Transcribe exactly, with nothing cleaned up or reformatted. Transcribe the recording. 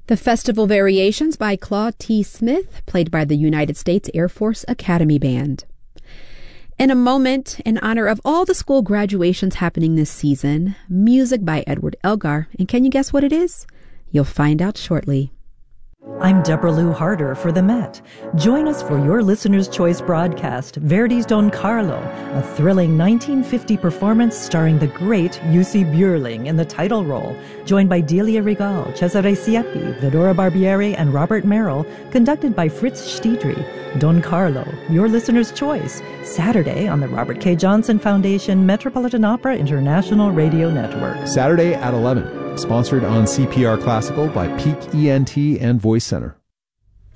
The Festival Variations by Claude T. Smith, played by the United States Air Force Academy Band. In a moment, in honor of all the school graduations happening this season, music by Edward Elgar. And can you guess what it is? You'll find out shortly. I'm Deborah Lou Harder for the Met. Join us for your Listener's Choice broadcast, Verdi's Don Carlo, a thrilling nineteen fifty performance starring the great Jussi Björling in the title role, joined by Delia Regal, Cesare Siepi, Vidora Barbieri, and Robert Merrill, conducted by Fritz Stiedry. Don Carlo, your Listener's Choice, Saturday on the Robert K. Johnson Foundation Metropolitan Opera International Radio Network. Saturday at eleven. Sponsored on C P R Classical by Peak E N T and Voice Center.